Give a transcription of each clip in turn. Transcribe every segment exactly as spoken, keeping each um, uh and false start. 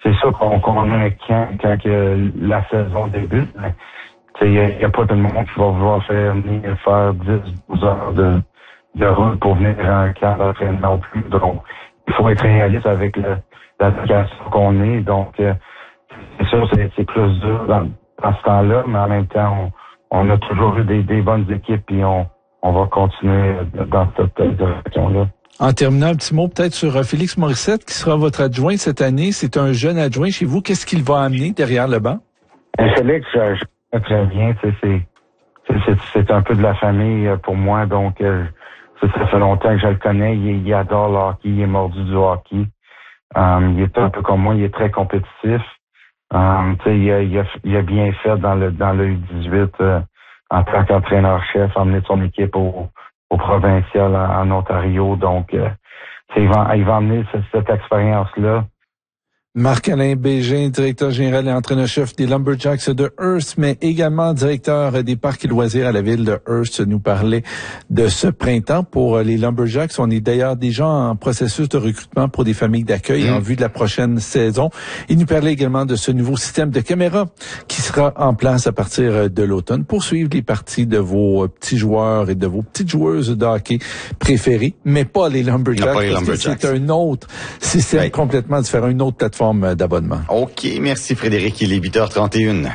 c'est sûr qu'on, qu'on a quand, quand que la saison débute. Il n'y a, a pas tout le monde qui va vouloir faire venir faire dix douze heures de, de route pour venir à un camp d'entraînement non plus. Donc, il faut être réaliste avec le, la location qu'on est. Donc, euh, c'est sûr, c'est, c'est plus dur dans, dans ce temps-là, mais en même temps, on, on a toujours eu des, des bonnes équipes et on, on va continuer dans cette direction-là. En terminant, un petit mot peut-être sur Félix Morissette, qui sera votre adjoint cette année. C'est un jeune adjoint chez vous. Qu'est-ce qu'il va amener derrière le banc? Félix, je, je connais très bien. C'est, c'est, c'est, c'est un peu de la famille pour moi. Donc, euh, ça fait longtemps que je le connais. Il, il adore le hockey. Il est mordu du hockey. Um, il est un peu comme moi. Il est très compétitif. Um, il, a, il, a, il a bien fait dans le dans le U dix-huit euh, en tant qu'entraîneur-chef, emmener son équipe au au provincial en, en Ontario. Donc, euh, il va, il va emmener cette, cette expérience-là. Marc-Alain Bégin, directeur général et entraîneur-chef des Lumberjacks de Hearst, mais également directeur des parcs et loisirs à la ville de Hearst, nous parlait de ce printemps pour les Lumberjacks. On est d'ailleurs déjà en processus de recrutement pour des familles d'accueil mmh. en vue de la prochaine saison. Il nous parlait également de ce nouveau système de caméra qui sera en place à partir de l'automne pour suivre les parties de vos petits joueurs et de vos petites joueuses de hockey préférées, mais pas les Lumberjacks, pas les parce Lumberjacks. que c'est un autre système oui. complètement différent, une autre plateforme d'abonnement. OK, merci Frédéric, il est huit heures trente et une.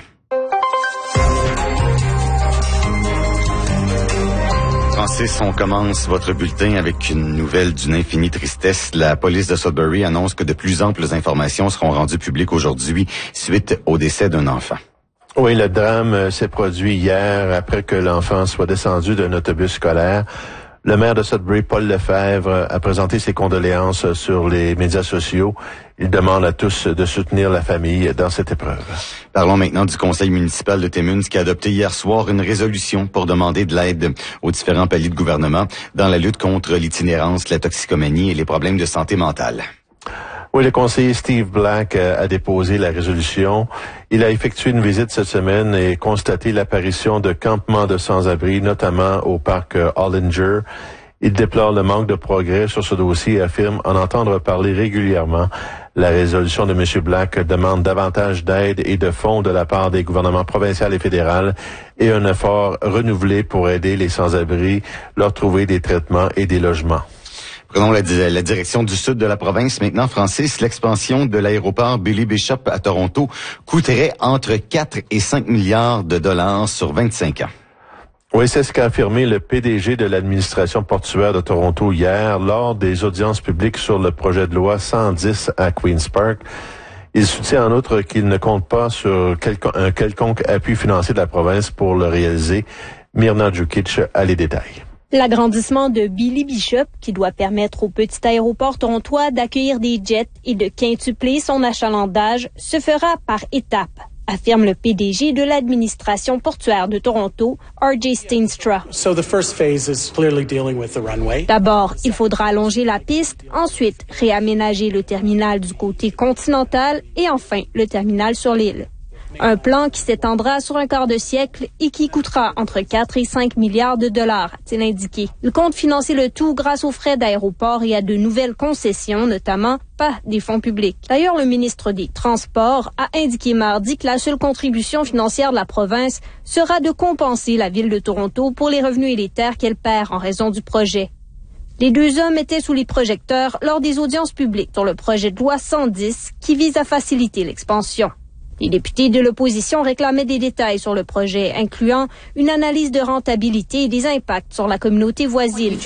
Francis, on commence votre bulletin avec une nouvelle d'une infinie tristesse. La police de Sudbury annonce que de plus amples informations seront rendues publiques aujourd'hui suite au décès d'un enfant. Oui, le drame s'est produit hier après que l'enfant soit descendu d'un autobus scolaire. Le maire de Sudbury, Paul Lefebvre, a présenté ses condoléances sur les médias sociaux. Il demande à tous de soutenir la famille dans cette épreuve. Parlons maintenant du conseil municipal de Timmins qui a adopté hier soir une résolution pour demander de l'aide aux différents paliers de gouvernement dans la lutte contre l'itinérance, la toxicomanie et les problèmes de santé mentale. Oui, le conseiller Steve Black a déposé la résolution. Il a effectué une visite cette semaine et constaté l'apparition de campements de sans-abri, notamment au parc Hollinger. Il déplore le manque de progrès sur ce dossier et affirme en entendre parler régulièrement. La résolution de M. Black demande davantage d'aide et de fonds de la part des gouvernements provinciaux et fédéraux et un effort renouvelé pour aider les sans-abri, leur trouver des traitements et des logements. Prenons la, la direction du sud de la province. Maintenant, Francis, l'expansion de l'aéroport Billy Bishop à Toronto coûterait entre quatre et cinq milliards de dollars sur vingt-cinq ans. Oui, c'est ce qu'a affirmé le P D G de l'administration portuaire de Toronto hier lors des audiences publiques sur le projet de loi cent dix à Queen's Park. Il soutient en outre qu'il ne compte pas sur quelcon- un quelconque appui financier de la province pour le réaliser. Mirna Djukic a les détails. L'agrandissement de Billy Bishop, qui doit permettre au petit aéroport torontois d'accueillir des jets et de quintupler son achalandage, se fera par étapes, affirme le P D G de l'administration portuaire de Toronto, R J Steenstra. So the first phase is clearly dealing with the runway. D'abord, il faudra allonger la piste, ensuite réaménager le terminal du côté continental et enfin le terminal sur l'île. Un plan qui s'étendra sur un quart de siècle et qui coûtera entre quatre et cinq milliards de dollars, a-t-il indiqué. Il compte financer le tout grâce aux frais d'aéroport et à de nouvelles concessions, notamment pas des fonds publics. D'ailleurs, le ministre des Transports a indiqué mardi que la seule contribution financière de la province sera de compenser la ville de Toronto pour les revenus et les terres qu'elle perd en raison du projet. Les deux hommes étaient sous les projecteurs lors des audiences publiques sur le projet de loi cent dix qui vise à faciliter l'expansion. Les députés de l'opposition réclamaient des détails sur le projet, incluant une analyse de rentabilité et des impacts sur la communauté voisine,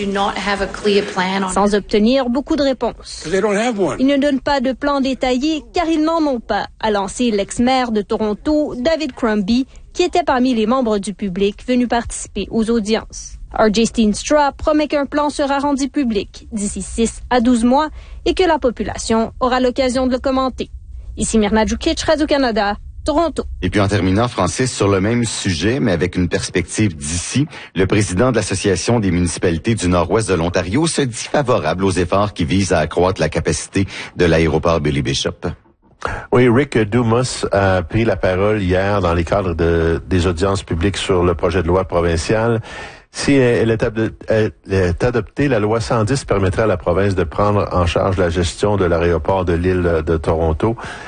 sans obtenir beaucoup de réponses. Ils ne donnent pas de plan détaillé car ils n'en ont pas, a lancé l'ex-maire de Toronto, David Crombie, qui était parmi les membres du public venus participer aux audiences. R J Steenstra promet qu'un plan sera rendu public d'ici six à douze mois et que la population aura l'occasion de le commenter. Ici Mirna Djukic, Radio-Canada, Toronto. Et puis en terminant, Francis, sur le même sujet, mais avec une perspective d'ici, le président de l'Association des municipalités du Nord-Ouest de l'Ontario se dit favorable aux efforts qui visent à accroître la capacité de l'aéroport Billy Bishop. Oui, Rick Dumas a pris la parole hier dans les cadres de, des audiences publiques sur le projet de loi provincial. Si elle est, ab- elle est adoptée, la loi cent dix permettrait à la province de prendre en charge la gestion de l'aéroport de l'île de Toronto.